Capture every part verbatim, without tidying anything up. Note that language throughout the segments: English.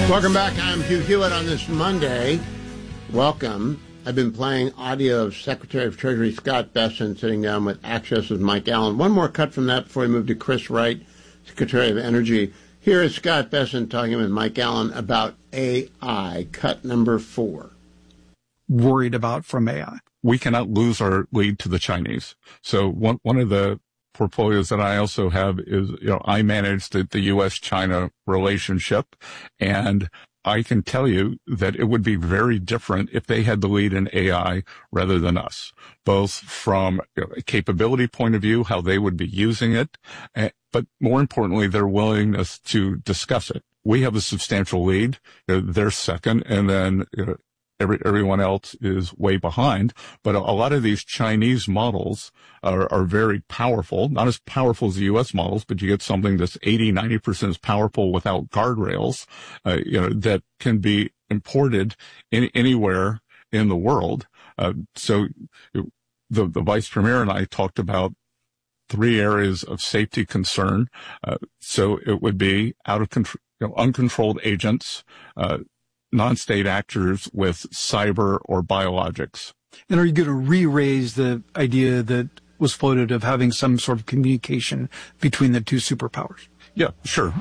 Welcome back. I'm Hugh Hewitt on this Monday. Welcome. I've been playing audio of Secretary of Treasury Scott Bessent sitting down with Access's Mike Allen. One more cut from that before we move to Chris Wright, Secretary of Energy. Here is Scott Bessent talking with Mike Allen about A I, cut number four. Worried about from A I. We cannot lose our lead to the Chinese. So one one of the portfolios that I also have is, you know, I manage the, the U S China relationship, and I can tell you that it would be very different if they had the lead in A I rather than us, both from you know, a capability point of view, how they would be using it, but more importantly, their willingness to discuss it. We have a substantial lead. You know, they're second, and then you know, Every, everyone else is way behind, but a, a lot of these Chinese models are, are very powerful, not as powerful as the U S models, but you get something that's eighty, ninety percent as powerful without guardrails, uh, you know, that can be imported in, anywhere in the world. Uh, so the, the vice premier and I talked about three areas of safety concern. Uh, so it would be out of control, you know, uncontrolled agents, uh, non-state actors with cyber or biologics. And are you going to re-raise the idea that was floated of having some sort of communication between the two superpowers? Yeah, sure.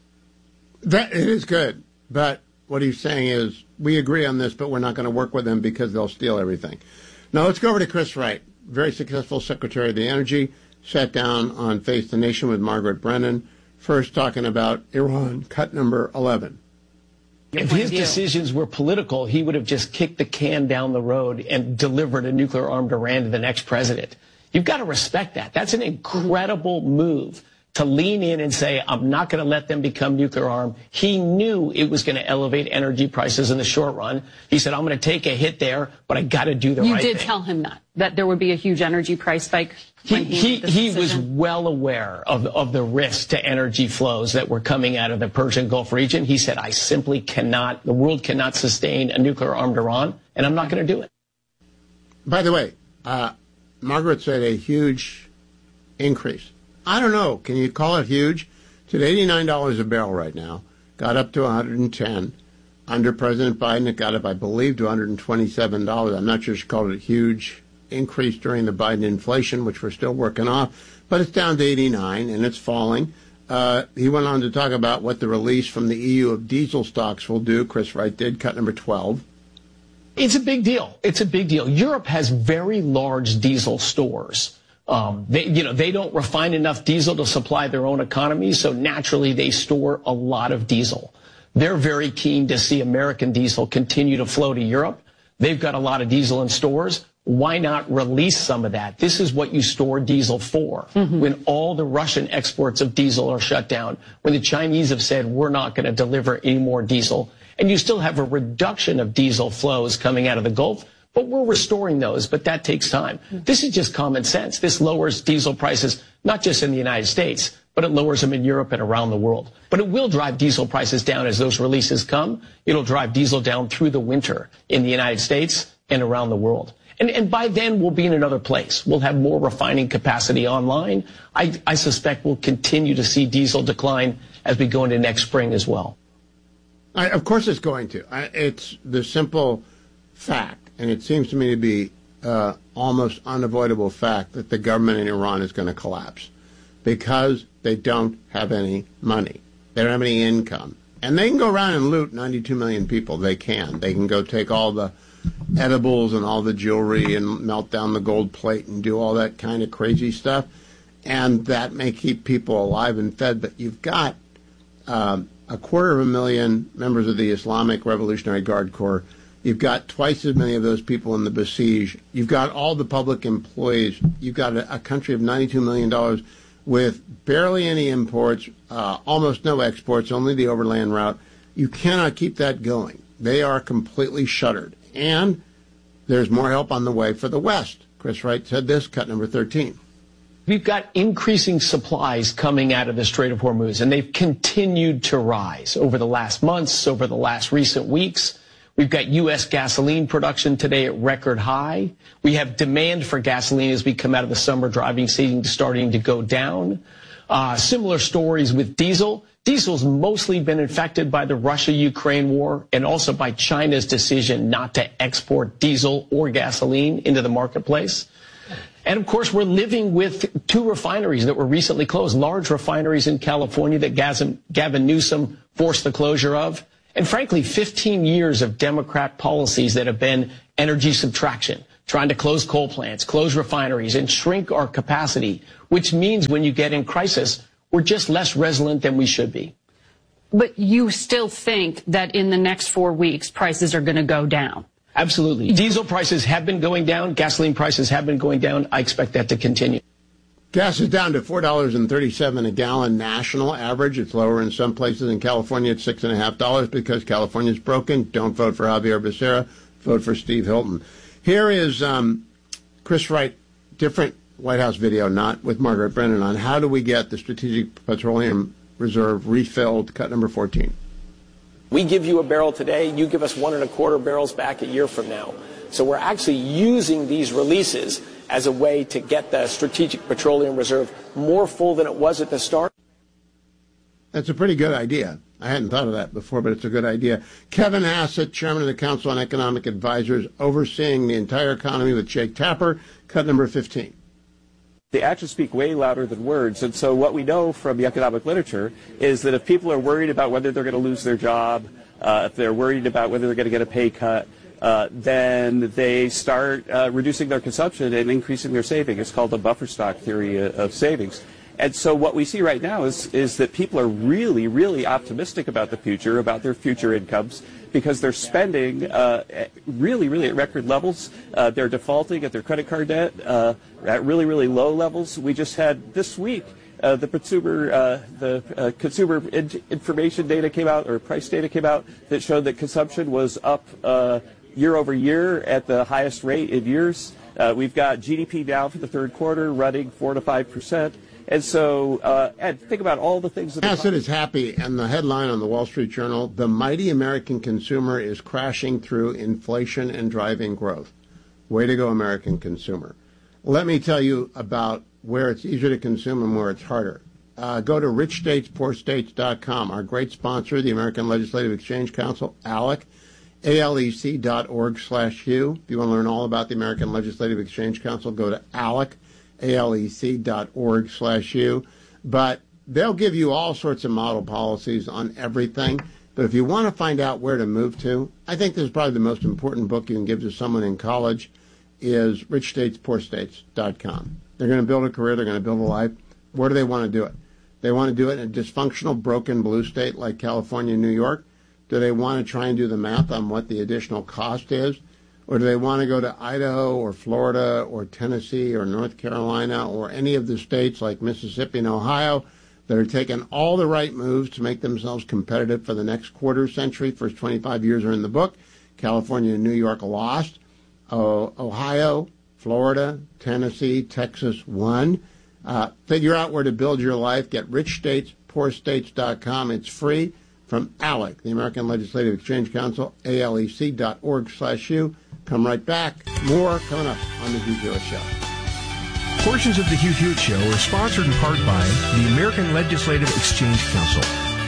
That it is good, but what he's saying is we agree on this, but we're not going to work with them because they'll steal everything. Now let's go over to Chris Wright, very successful Secretary of the Energy, sat down on Face the Nation with Margaret Brennan, first talking about Iran, cut number eleven. If his decisions were political, he would have just kicked the can down the road and delivered a nuclear-armed Iran to the next president. You've got to respect that. That's an incredible move to lean in and say, I'm not going to let them become nuclear-armed. He knew it was going to elevate energy prices in the short run. He said, I'm going to take a hit there, but I got to do the you right thing. You did tell him that, that there would be a huge energy price spike. He, he, he was well aware of, of the risk to energy flows that were coming out of the Persian Gulf region. He said, I simply cannot, the world cannot sustain a nuclear-armed Iran, and I'm not going to do it. By the way, uh, Margaret said a huge increase. I don't know. Can you call it huge? It's at eighty-nine dollars a barrel right now. Got up to one hundred ten. Under President Biden, it got up, I believe, to one hundred twenty-seven dollars. I'm not sure she called it a huge increase during the Biden inflation, which we're still working off. But it's down to eighty-nine, and it's falling. Uh, he went on to talk about what the release from the E U of diesel stocks will do. Chris Wright did, cut number twelve. It's a big deal. It's a big deal. Europe has very large diesel stores. Um, they, you know, they don't refine enough diesel to supply their own economy, so naturally they store a lot of diesel. They're very keen to see American diesel continue to flow to Europe. They've got a lot of diesel in stores. Why not release some of that? This is what you store diesel for. Mm-hmm. When all the Russian exports of diesel are shut down, when the Chinese have said we're not going to deliver any more diesel, and you still have a reduction of diesel flows coming out of the Gulf, but we're restoring those, but that takes time. This is just common sense. This lowers diesel prices, not just in the United States, but it lowers them in Europe and around the world. But it will drive diesel prices down as those releases come. It'll drive diesel down through the winter in the United States and around the world. And, and by then, we'll be in another place. We'll have more refining capacity online. I, I suspect we'll continue to see diesel decline as we go into next spring as well. I, of course it's going to. I, it's the simple fact. And it seems to me to be uh, almost unavoidable fact that the government in Iran is going to collapse because they don't have any money. They don't have any income. And they can go around and loot ninety-two million people. They can. They can go take all the edibles and all the jewelry and melt down the gold plate and do all that kind of crazy stuff. And that may keep people alive and fed. But you've got um, a quarter of a million members of the Islamic Revolutionary Guard Corps. You've got twice as many of those people in the Basij. You've got all the public employees. You've got a, a country of ninety-two million dollars with barely any imports, uh, almost no exports, only the overland route. You cannot keep that going. They are completely shuttered. And there's more help on the way for the West. Chris Wright said this, cut number thirteen. We've got increasing supplies coming out of the Strait of Hormuz, and they've continued to rise over the last months, over the last recent weeks. We've got U S gasoline production today at record high. We have demand for gasoline as we come out of the summer driving season starting to go down. Uh, similar stories with diesel. Diesel's mostly been affected by the Russia-Ukraine war and also by China's decision not to export diesel or gasoline into the marketplace. And of course, we're living with two refineries that were recently closed, large refineries in California that Gavin Newsom forced the closure of. And frankly, fifteen years of Democrat policies that have been energy subtraction, trying to close coal plants, close refineries, and shrink our capacity, which means when you get in crisis, we're just less resilient than we should be. But you still think that in the next four weeks, prices are going to go down? Absolutely. Diesel prices have been going down. Gasoline prices have been going down. I expect that to continue. Gas is down to four dollars and thirty-seven cents a gallon national average. It's lower in some places. In California, it's six point five dollars because California's broken. Don't vote for Javier Becerra. Vote for Steve Hilton. Here is um, Chris Wright, different White House video, not with Margaret Brennan, on how do we get the Strategic Petroleum Reserve refilled, cut number fourteen. We give you a barrel today, you give us one and a quarter barrels back a year from now. So we're actually using these releases as a way to get the Strategic Petroleum Reserve more full than it was at the start. That's a pretty good idea. I hadn't thought of that before, but it's a good idea. Kevin Hassett, chairman of the Council on Economic Advisors, overseeing the entire economy with Jake Tapper, cut number fifteen. The actions speak way louder than words. And so what we know from the economic literature is that if people are worried about whether they're going to lose their job, uh, if they're worried about whether they're going to get a pay cut, uh, then they start uh, reducing their consumption and increasing their saving. It's called the buffer stock theory of savings. And so what we see right now is, is that people are really, really optimistic about the future, about their future incomes, because they're spending uh, really, really at record levels. Uh, they're defaulting at their credit card debt uh, at really, really low levels. We just had this week uh, the consumer uh, the uh, consumer in- information data came out, or price data came out, that showed that consumption was up uh, year over year at the highest rate in years. Uh, we've got G D P now for the third quarter running four to five percent. And so, uh, Ed, think about all the things that... Hassett is happy, and the headline on the Wall Street Journal, the mighty American consumer is crashing through inflation and driving growth. Way to go, American consumer. Let me tell you about where it's easier to consume and where it's harder. Uh, go to rich states poor states dot com. Our great sponsor, the American Legislative Exchange Council, ALEC, A L E C dot org slash U. If you want to learn all about the American Legislative Exchange Council, go to ALEC. A L E C dot org slash U. But they'll give you all sorts of model policies on everything. But if you want to find out where to move to, I think this is probably the most important book you can give to someone in college, is rich states poor states dot com. They're going to build a career. They're going to build a life. Where do they want to do it? They want to do it in a dysfunctional, broken blue state like California and New York? Do they want to try and do the math on what the additional cost is? Or do they want to go to Idaho or Florida or Tennessee or North Carolina or any of the states like Mississippi and Ohio that are taking all the right moves to make themselves competitive for the next quarter century? First twenty-five years are in the book. California and New York lost. Oh, Ohio, Florida, Tennessee, Texas won. Uh, figure out where to build your life. Get rich states poor states dot com. It's free from ALEC, the American Legislative Exchange Council, A L E C dot org slash U. Come right back. More coming up on The Hugh Hewitt Show. Portions of The Hugh Hewitt Show are sponsored in part by the American Legislative Exchange Council.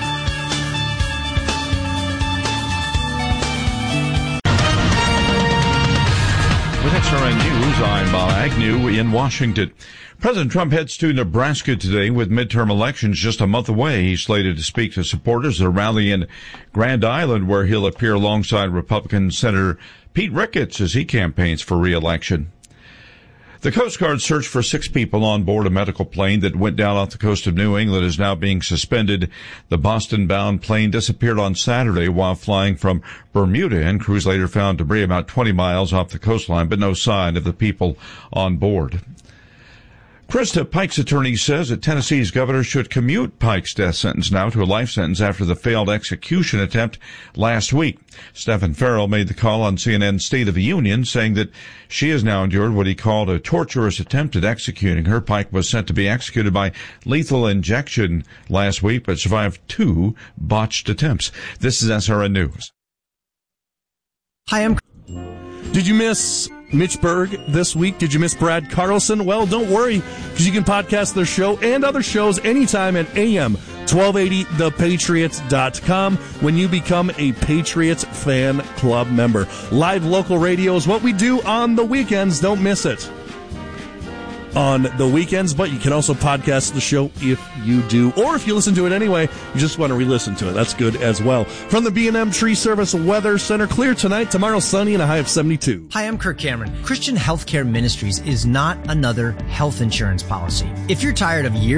With X R N News, I'm Bob Agnew in Washington. President Trump heads to Nebraska today with midterm elections just a month away. He's slated to speak to supporters at a rally in Grand Island, where he'll appear alongside Republican Senator Pete Ricketts as he campaigns for re-election. The Coast Guard search for six people on board a medical plane that went down off the coast of New England is now being suspended. The Boston-bound plane disappeared on Saturday while flying from Bermuda, and crews later found debris about twenty miles off the coastline, but no sign of the people on board. Krista Pike's attorney says that Tennessee's governor should commute Pike's death sentence now to a life sentence after the failed execution attempt last week. Stephen Farrell made the call on C N N's State of the Union, saying that she has now endured what he called a torturous attempt at executing her. Pike was sent to be executed by lethal injection last week, but survived two botched attempts. This is S R N News. Hi, I'm... Did you miss Mitch Berg this week? Did you miss Brad Carlson? Well, don't worry, because you can podcast their show and other shows anytime at A M twelve eighty the patriots dot com when you become a Patriots Fan Club member. Live local radio is what we do on the weekends. Don't miss it on the weekends, but you can also podcast the show if you do, or if you listen to it anyway, you just want to re-listen to it. That's good as well. From the B and M Tree Service Weather Center, clear tonight, tomorrow sunny and a high of seventy-two. Hi, I'm Kirk Cameron. Christian Healthcare Ministries is not another health insurance policy. If you're tired of years